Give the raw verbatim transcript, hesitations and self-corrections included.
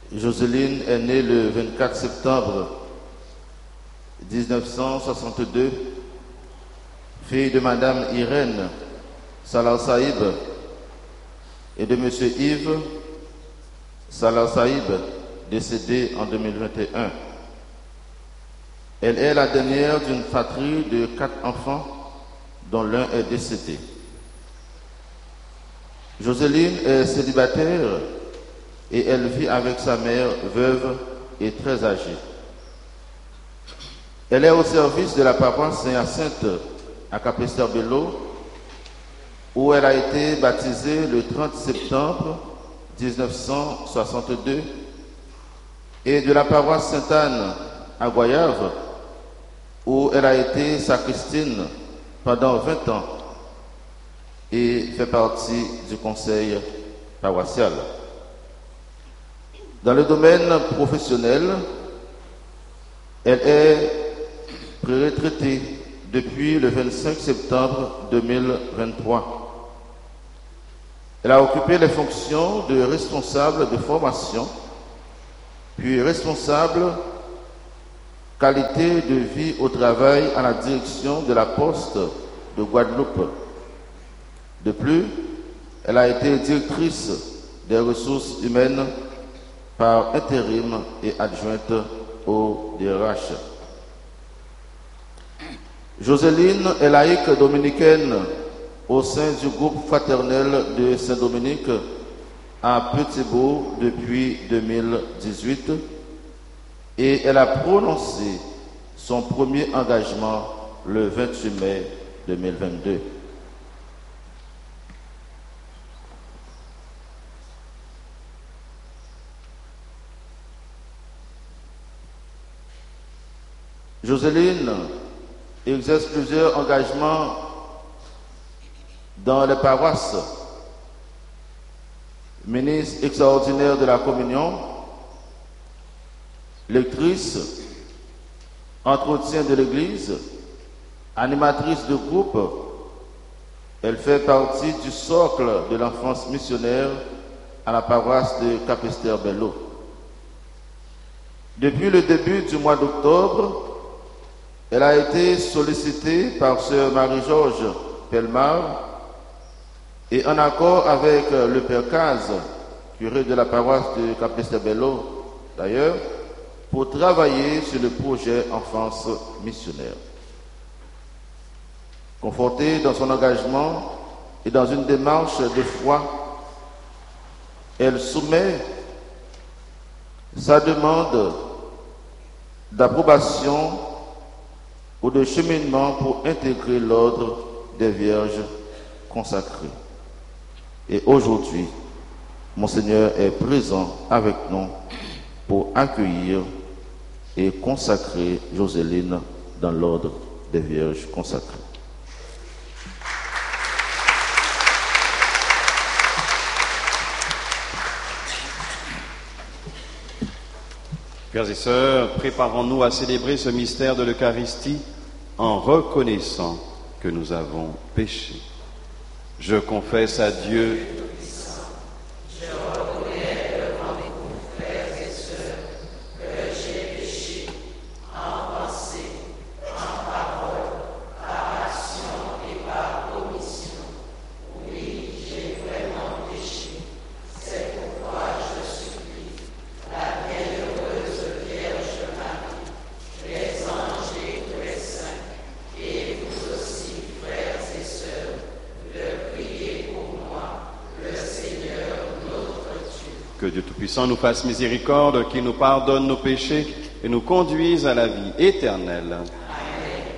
Jocelyne est née le vingt-quatre septembre mille neuf cent soixante-deux, fille de Madame Irène Salah Saïb et de Monsieur Yves Salah Saïb, décédé en deux mille vingt et un. Elle est la dernière d'une fratrie de quatre enfants, dont l'un est décédé. Jocelyne est célibataire et elle vit avec sa mère veuve et très âgée. Elle est au service de la paroisse Saint-Hyacinthe à Capesterre-Belle-Eau, où elle a été baptisée le trente septembre mille neuf cent soixante-deux, et de la paroisse Sainte-Anne à Goyave, où elle a été sacristine pendant vingt ans et fait partie du conseil paroissial. Dans le domaine professionnel, elle est pré-retraitée depuis le vingt-cinq septembre deux mille vingt-trois. Elle a occupé les fonctions de responsable de formation, puis responsable qualité de vie au travail à la direction de la Poste de Guadeloupe. De plus, elle a été directrice des ressources humaines par intérim et adjointe au D R H. Jocelyne est laïque dominicaine au sein du groupe fraternel de Saint-Dominique à Petit-Bourg depuis deux mille dix-huit et elle a prononcé son premier engagement le vingt-huit mai deux mille vingt-deux. Jocelyne exerce plusieurs engagements dans les paroisses: ministre extraordinaire de la communion, lectrice, entretien de l'église, animatrice de groupe. Elle fait partie du socle de l'enfance missionnaire à la paroisse de Capesterre-Belle-Eau. Depuis le début du mois d'octobre, elle a été sollicitée par sœur Marie-Georges Pellemard et en accord avec le père Caz, curé de la paroisse de Capesterre-Belle-Eau d'ailleurs, pour travailler sur le projet enfance missionnaire. Confortée dans son engagement et dans une démarche de foi, elle soumet sa demande d'approbation ou de cheminement pour intégrer l'ordre des Vierges consacrées. Et aujourd'hui, Monseigneur est présent avec nous pour accueillir et consacrer Jocelyne dans l'ordre des Vierges consacrées. Frères et sœurs, préparons-nous à célébrer ce mystère de l'Eucharistie en reconnaissant que nous avons péché. Je confesse à Dieu. Que Dieu Tout-Puissant nous fasse miséricorde, qu'il nous pardonne nos péchés et nous conduise à la vie éternelle.